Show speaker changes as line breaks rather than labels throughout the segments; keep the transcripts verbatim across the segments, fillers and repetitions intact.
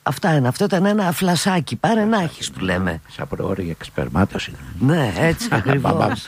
Αυτά είναι. Αυτό ήταν ένα φλασάκι. Πάρε να έχεις που λέμε.
Σαν προώρη εξπερμάτωση.
Ναι, έτσι ακριβώς.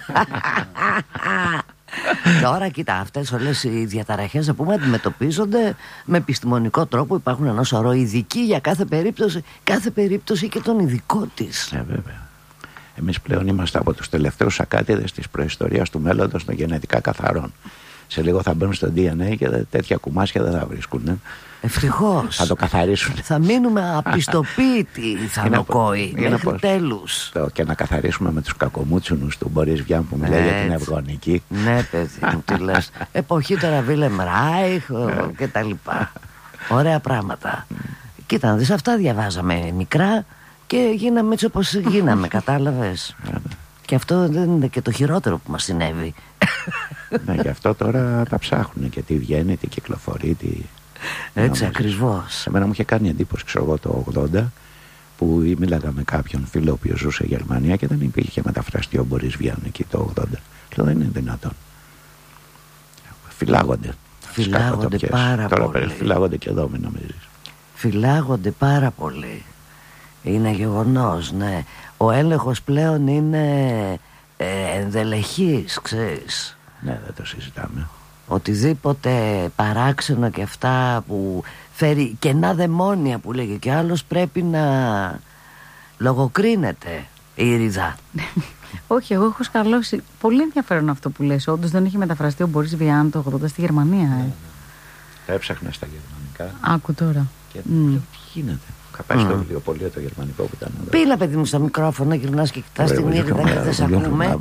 Τώρα κοίτα, αυτές όλες οι διαταραχές, να πούμε, αντιμετωπίζονται με επιστημονικό τρόπο. Υπάρχουν ένα σωρό ειδικοί για κάθε περίπτωση. Κάθε περίπτωση και τον ειδικό της.
Ε, βέβαια. Εμείς πλέον είμαστε από τους τελευταίους ακάτιδες της προϊστορίας του μέλλοντος των γενετικά καθαρών. Σε λίγο θα μπαίνουν στο ντι εν έι και τέτοια κουμάσια δεν θα βρίσκουν. Ε.
Ευτυχώς.
Θα το καθαρίσουν.
Θα μείνουμε απιστοποίητοι θανοκόοι μέχρι τέλους.
Και να καθαρίσουμε με τους κακομούτσουνους του Μπορίς Βιάν που μιλάει για την ευγονική.
Ναι, παιδί μου, τι λες. Εποχή τώρα Βίλεμ Ράιχ και τα λοιπά. Ωραία πράγματα. Κοίτα να δεις, αυτά διαβάζαμε μικρά και γίναμε έτσι όπως γίναμε, κατάλαβες. Και αυτό δεν είναι και το χειρότερο που μας συνέβη.
Ναι, γι' αυτό τώρα τα ψάχνουν και τι βγαίνει, τι κυκλοφορεί, τι...
Έτσι ακριβώς.
Εμένα μου είχε κάνει εντύπωση, ξέρω εγώ, το ογδόντα που μίλαγα με κάποιον φίλο ο οποίος ζούσε στη Γερμανία και δεν υπήρχε μεταφραστή ο Μπορίς Βιάν εκεί το ογδόντα. Λέω, δεν είναι δυνατόν. Φυλάγονται.
Φυλάγονται πάρα
τώρα,
πολύ.
Τώρα φυλάγονται και εδώ, μην νομίζεις.
Φυλάγονται πάρα πολύ. Είναι γεγονός, ναι. Ο έλεγχος πλέον είναι ε, ενδελεχής, ξέρεις.
Ναι, δεν το συζητάμε.
Οτιδήποτε παράξενο και αυτά που φέρει κενά δαιμόνια που λέγει και άλλος πρέπει να λογοκρίνεται η Ήριδα.
Όχι, εγώ έχω σκαλώσει. Πολύ ενδιαφέρον αυτό που λες. Όντως δεν είχε μεταφραστεί ο Μπορίς Βιάν το ογδόντα στη Γερμανία. Ε. Ναι, ναι.
Τα έψαχνα στα γερμανικά.
Άκου τώρα.
Και mm. λέω, τι γίνεται. Θα πάει στο βιβλιοπωλείο το γερμανικό που ήταν εδώ.
Πήλα, παιδί μου, στα μικρόφωνα, γυρνάς και κοιτάς την Ήριδα και δεν σε ακούμε.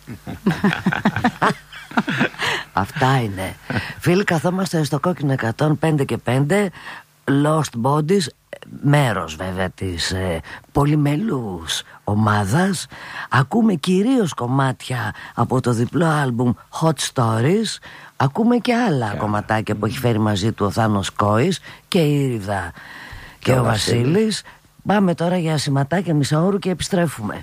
Αυτά είναι. Φίλοι, καθόμαστε στο Κόκκινο εκατόν πέντε και πέντε, Lost Bodies, μέρος βέβαια της ε, πολυμελούς ομάδας. Ακούμε κυρίως κομμάτια από το διπλό άλμπουμ Hot Stories. Ακούμε και άλλα yeah. κομματάκια που έχει φέρει μαζί του ο Θάνος Κόης και η Ήριδα και, και ο, ο Βασίλης. Βασίλης. Πάμε τώρα για σηματάκια μισάωρου και επιστρέφουμε.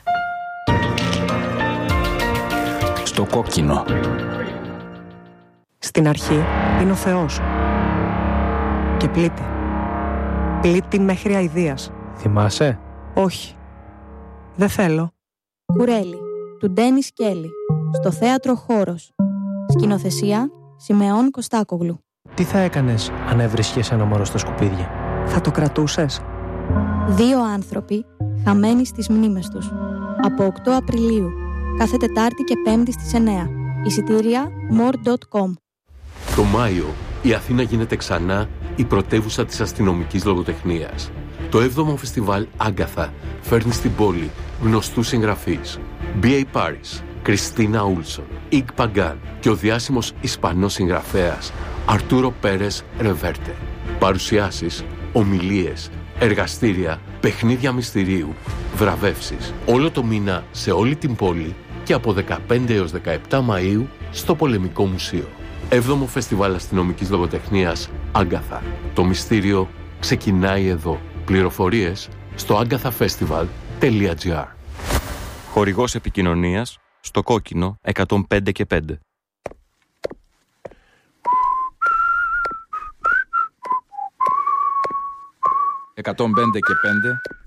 Στο Κόκκινο.
Στην αρχή είναι ο Θεός και πλήττει. Πλήττει μέχρι αηδίας.
Θυμάσαι?
Όχι. Δεν θέλω.
Κουρέλι, του Ντένις Κέλλη, στο θέατρο Χώρος. Σκηνοθεσία, Σιμεών Κωστάκογλου.
Τι θα έκανες αν έβρισκες ένα μωρό στα σκουπίδια?
Θα το κρατούσες?
Δύο άνθρωποι χαμένοι στις μνήμες τους. Από οκτώ Απριλίου, κάθε Τετάρτη και Πέμπτη στις εννιά. Εισιτήρια more dot com.
Το Μάιο, η Αθήνα γίνεται ξανά η πρωτεύουσα της αστυνομικής λογοτεχνίας. Το έβδομο φεστιβάλ Άγκαθα φέρνει στην πόλη γνωστούς συγγραφείς. μπι έι Paris, Κριστίνα Ούλσον, Ικ Παγκάν και ο διάσημος Ισπανός συγγραφέας Αρτούρο Πέρες Ρεβέρτε. Παρουσιάσεις, ομιλίες, εργαστήρια, παιχνίδια μυστηρίου, βραβεύσεις. Όλο το μήνα σε όλη την πόλη και από δεκαπέντε έως δεκαεπτά Μαΐου στο Πολεμικό Μουσείο. Έβδομο Φεστιβάλ Αστυνομικής Λογοτεχνίας Άγκαθα. Το μυστήριο ξεκινάει εδώ. Πληροφορίες στο agathafestival τελεία τζι άρ.
Χορηγός επικοινωνίας στο Κόκκινο εκατόν πέντε και πέντε.
εκατόν πέντε και πέντε